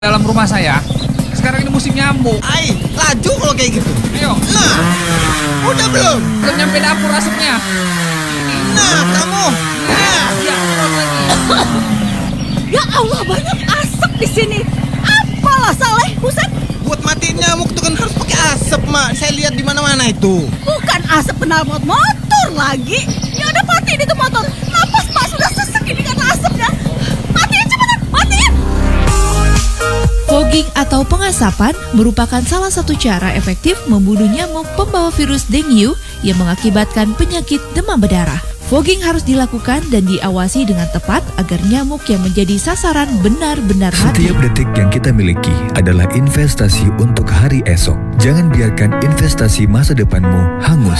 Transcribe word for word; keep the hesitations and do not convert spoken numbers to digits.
Dalam rumah saya, sekarang ini musim nyamuk. Ai, laju kalau kayak gitu. Ayo, Nah, udah belum? belum nyampe dapur asapnya. Nah, kamu. Nah, Ya, terus lagi. Ya Allah, banyak asap di sini. Apalah Saleh, buset. buat matiin nyamuk tuh kan harus pakai asap, Mak. Saya lihat di mana-mana itu. Bukan asap knalpot motor lagi. Ya udah matiin itu motor. Napas Pak sudah sesek ini karena asapnya. Matiin cepetan, matiin. Fogging atau pengasapan merupakan salah satu cara efektif membunuh nyamuk pembawa virus dengue yang mengakibatkan penyakit demam berdarah. Fogging harus dilakukan dan diawasi dengan tepat agar nyamuk yang menjadi sasaran benar-benar mati. Setiap detik yang kita miliki adalah investasi untuk hari esok. Jangan biarkan investasi masa depanmu hangus